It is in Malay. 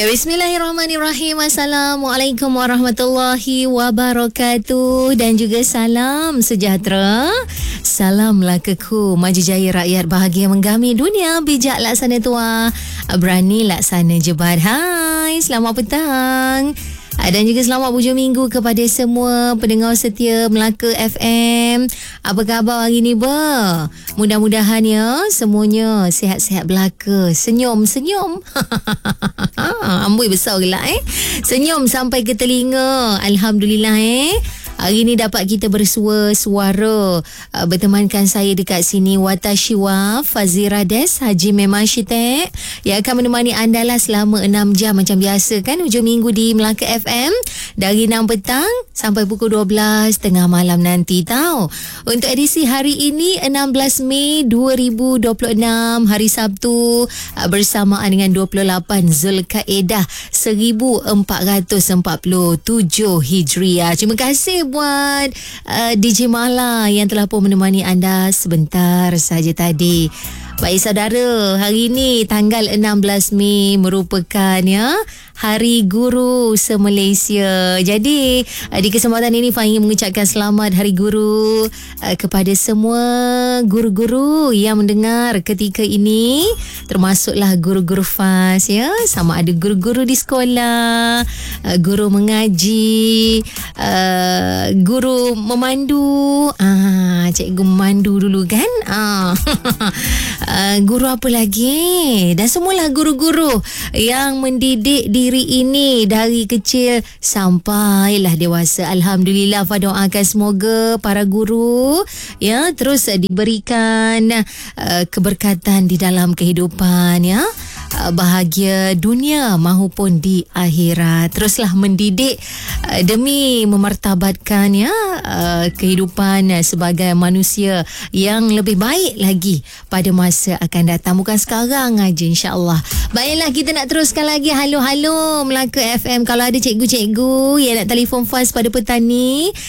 Ya, bismillahirrahmanirrahim. Assalamualaikum warahmatullahi wabarakatuh. Dan juga salam sejahtera. Salam lakaku, maju jaya rakyat, bahagia menggami dunia, bijak laksana tua, berani laksana jebat. Hai, selamat petang. Dan juga selamat hujung minggu kepada semua pendengar setia Melaka FM. Apa khabar hari ni, ber? Mudah-mudahan ya semuanya sihat-sihat belaka. Senyum-senyum. Amboi besar gelak Senyum sampai ke telinga. Alhamdulillah Hari ni dapat kita bersua suara. Bertemankan saya dekat sini Watashiwa Fazira Des Haji Memang Syitek yang akan menemani anda lah selama 6 jam macam biasa kan, hujung minggu di Melaka FM dari 6 petang sampai pukul 12 tengah malam nanti tau. Untuk edisi hari ini 16 Mei 2026 hari Sabtu bersamaan dengan 28 Zulkaedah 1447 Hijriah. Terima kasih buat DJ Mala yang telah pun menemani anda sebentar saja tadi. Baik saudara, hari ini tanggal 16 Mei merupakan Hari Guru se-Malaysia. Jadi di kesempatan ini Fah ingin mengucapkan selamat Hari Guru kepada semua guru-guru yang mendengar ketika ini, termasuklah guru-guru FAS sama ada guru-guru di sekolah, guru mengaji, guru memandu. Cikgu memandu dulu kan. Guru apa lagi? Dan semualah guru-guru yang mendidik diri ini dari kecil sampailah dewasa. Alhamdulillah, Fah doakan semoga para guru terus diberikan keberkatan di dalam kehidupan, bahagia dunia maupun di akhirat. Teruslah mendidik demi memartabatkan kehidupan sebagai manusia yang lebih baik lagi pada masa akan datang, bukan sekarang aja, insya-Allah. Baiklah, kita nak teruskan lagi. Halo Melaka FM. Kalau ada cikgu-cikgu yang nak telefon FAS pada petang ni,